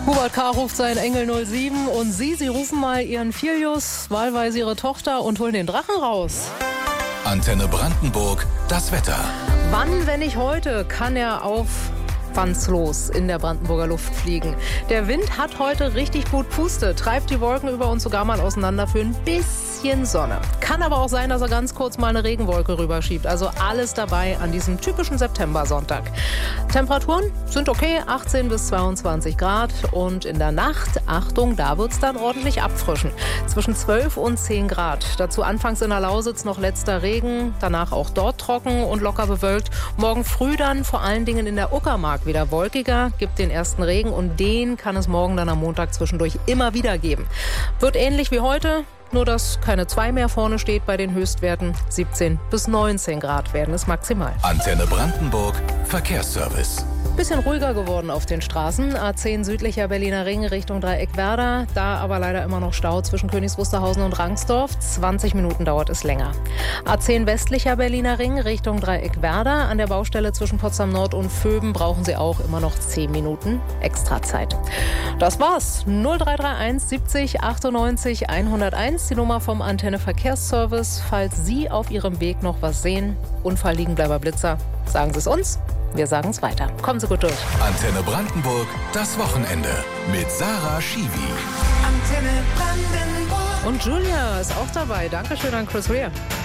Hubert K. ruft seinen Engel 07 und Sie rufen mal Ihren Filius, wahlweise Ihre Tochter und holen den Drachen raus. Antenne Brandenburg, das Wetter. Wann, wenn nicht heute, kann er aufwandslos in der Brandenburger Luft fliegen? Der Wind hat heute richtig gut Puste, treibt die Wolken über uns sogar mal auseinander für ein bisschen Sonne. Kann aber auch sein, dass er ganz kurz mal eine Regenwolke rüberschiebt. Also alles dabei an diesem typischen Septembersonntag. Temperaturen sind okay, 18 bis 22 Grad. Und in der Nacht, Achtung, da wird es dann ordentlich abfrischen. Zwischen 12 und 10 Grad. Dazu anfangs in der Lausitz noch letzter Regen, danach auch dort trocken und locker bewölkt. Morgen früh dann vor allen Dingen in der Uckermark wieder wolkiger, gibt den ersten Regen und den kann es morgen dann am Montag zwischendurch immer wieder geben. Wird ähnlich wie heute, nur dass keine 2 mehr vorne steht bei den Höchstwerten. 17 bis 19 Grad werden es maximal. Antenne Brandenburg, Verkehrsservice. Bisschen ruhiger geworden auf den Straßen. A10 südlicher Berliner Ring Richtung Dreieck-Werder. Da aber leider immer noch Stau zwischen Königs Wusterhausen und Rangsdorf. 20 Minuten dauert es länger. A10 westlicher Berliner Ring Richtung Dreieck-Werder. An der Baustelle zwischen Potsdam Nord und Vöben brauchen Sie auch immer noch 10 Minuten extra Zeit. Das war's. 0331 70 98 101. Die Nummer vom Antenne Verkehrsservice. Falls Sie auf Ihrem Weg noch was sehen, Unfall, Liegenbleiber, Blitzer, sagen Sie es uns. Wir sagen es weiter. Kommen Sie gut durch. Antenne Brandenburg, das Wochenende mit Sarah Schiwi. Antenne Brandenburg. Und Julia ist auch dabei. Dankeschön an Chris Rea.